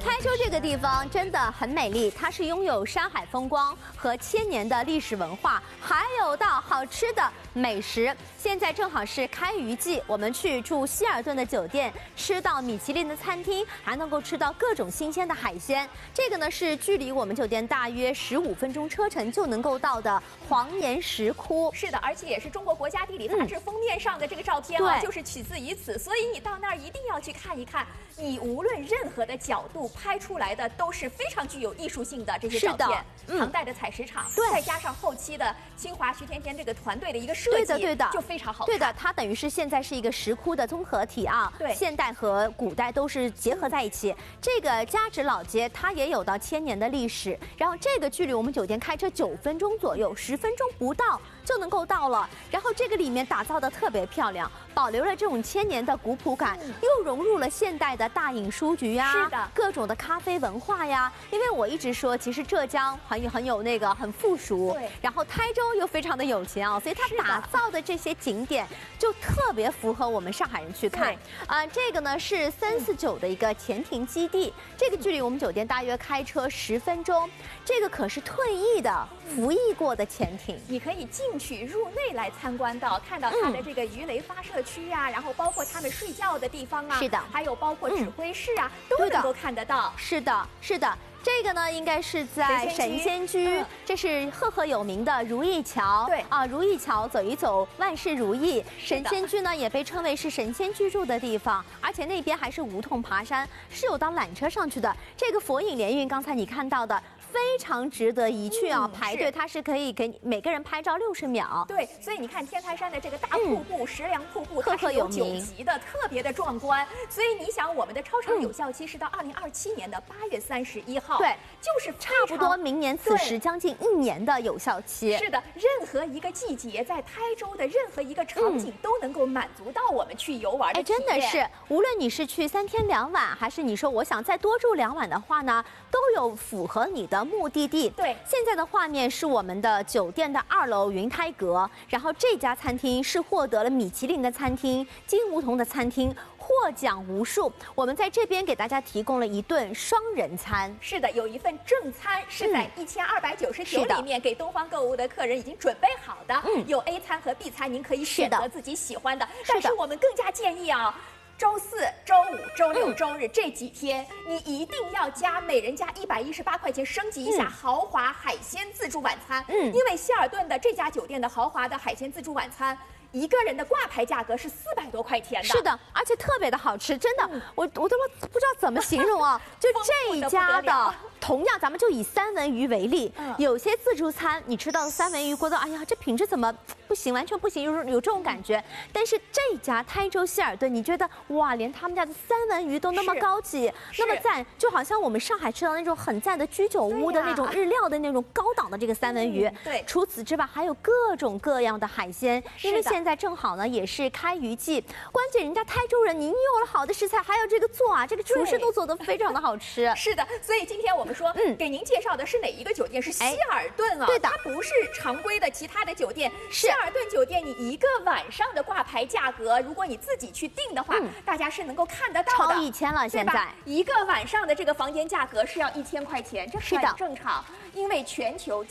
台州这个地方真的很美丽，它是拥有山海风光和千年的历史文化，还有道好吃的美食。现在正好是开渔季，我们去住希尔顿的酒店，吃到米其林的餐厅，还能够吃到各种新鲜的海鲜。这个呢是距离我们酒店大约15分钟车程就能够到的黄岩石窟。 是的，而且也是中国国家地理杂志封面上的这个照片啊，就是取自于此。所以你到那儿一定要去看一看，你无论任何的角度拍出来的都是非常具有艺术性的这些照片。唐代的采石场，再加上后期的清华徐甜甜这个团队的一个设计， 对的， 就非常好看。 对的，它等于是现在是一个石窟的综合体啊， 对， 现代和古代都是结合在一起。这个嘉直老街它也有到1000年的历史，然后这个距离我们酒店开车9分钟左右，10分钟不到就能够到了。然后这个里面打造的特别漂亮，保留了这种1000年的古朴感，又融入了现代的大隐书局呀， 是的， 各种的咖啡文化呀。因为我一直说，其实浙江很有那个很富庶， 对， 然后台州又非常的有钱啊，所以它打造的这些景点就特别符合我们上海人去看。这个呢是349的一个潜艇基地，这个距离我们酒店大约开车10分钟。这个可是退役的、服役过的潜艇， 你可以进去入内来参观到，看到它的这个鱼雷发射区啊，然后包括他们睡觉的地方啊， 是的， 还有包括指挥室啊，都能够看得到。 是的，是的。这个呢，应该是在神仙居，这是赫有名的如意桥。 对啊，如意桥走一走，万事如意。神仙居呢，也被称为是神仙居住的地方，而且那边还是无痛爬山，是有到缆车上去的。这个佛影连运，刚才你看到的。非常值得一去啊！排队它是可以给每个人拍照60秒。 对，所以你看天台山的这个大瀑布、石梁瀑布，它是有9级的，特别的壮观。所以你想，我们的超长有效期是到2027年的8月31号， 对， 就是差不多明年此时将近1年的有效期。 是的，任何一个季节，在台州的任何一个场景都能够满足到我们去游玩的体验。 真的是，无论你是去3天2晚，还是你说我想再多住2晚的话呢，都有符合你的目的地。 对， 现在的画面是我们的酒店的2楼云台阁，然后这家餐厅是获得了米其林的餐厅、金梧桐的餐厅，获奖无数。我们在这边给大家提供了一顿双人餐。 是的，有一份正餐是在1299里面给东方购物的客人已经准备好的，有 A 餐和 B 餐，您可以选择自己喜欢的。但是我们更加建议啊。周4、周5、周6、周日这几天，你一定要加每人加118块钱，升级一下豪华海鲜自助晚餐。因为希尔顿的这家酒店的豪华的海鲜自助晚餐，一个人的挂牌价格是400多块钱的。 是的，而且特别的好吃，真的，我都不知道怎么形容啊。就这一家的，同样咱们就以三文鱼为例，有些自助餐你吃到的三文鱼，觉得哎呀这品质怎么不行，完全不行，有这种感觉。但是这家台州希尔顿，你觉得哇，连他们家的三文鱼都那么高级，那么赞，就好像我们上海吃到那种很赞的居酒屋的那种日料的那种高档的这个三文鱼。 对， 除此之外还有各种各样的海鲜，因为现在正好呢也是开渔季，关键人家台州人，你有了好的食材，还有这个做啊，这个厨师都做得非常的好吃。 是的，所以今天我们说，给您介绍的是哪一个酒店？是希尔顿啊， 对的， 它不是常规的其他的酒店。希尔顿酒店，你一个晚上的挂牌价格，如果你自己去订的话，大家是能够看得到的， 超1000了，现在一个晚上的这个房间价格是要1000块钱，这很正常，因为全球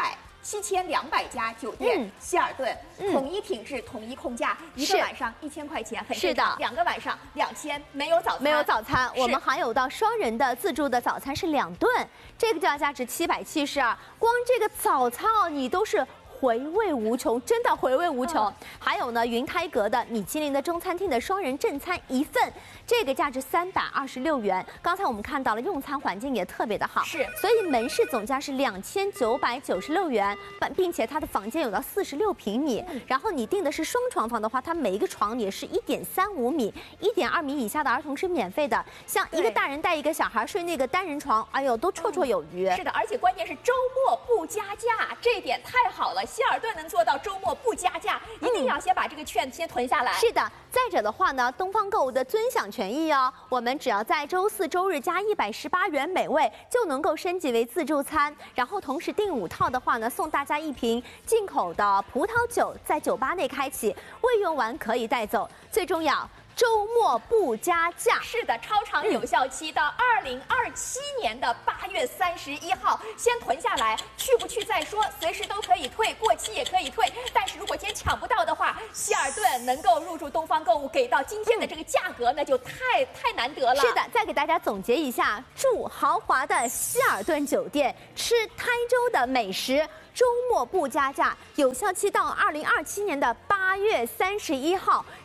7200家酒店，希尔顿统一品质、统一控价，一个晚上1000块钱，很正常。2个晚上2000，没有早餐， 没有早餐。我们还有到双人的自助的早餐是2顿，这个就要价值772。光这个早餐哦，你都是回味无穷，真的回味无穷。还有呢，云台阁的米其林的中餐厅的双人正餐1份，这个价值326元。刚才我们看到了用餐环境也特别的好，所以门市总价是2996元，并且它的房间有到46平米。然后你订的是双床房的话，它每一个床也是1.35米，1.2米以下的儿童是免费的。像一个大人带一个小孩睡那个单人床，哎呦，都绰绰有余。 是的，而且关键是周末不加价，这一点太好了。希尔顿能做到周末不加价，一定要先把这个券先囤下来。 是的，再者的话呢，东方购物的尊享权益哦，我们只要在周4、周日加118元每位，就能够升级为自助餐。然后同时订5套的话呢，送大家1瓶进口的葡萄酒，在酒吧内开启，未用完可以带走。最重要， 周末不加价。 是的，超长有效期到2027年的8月31号，先囤下来，去不去再说，随时都可以退，过期也可以退。但是如果今天抢不到的话，希尔顿能够入驻东方购物，给到今天的这个价格，那就太难得了。 是的，再给大家总结一下，住豪华的希尔顿酒店，吃台州的美食。周末不加价，有效期到2027年的8月31号。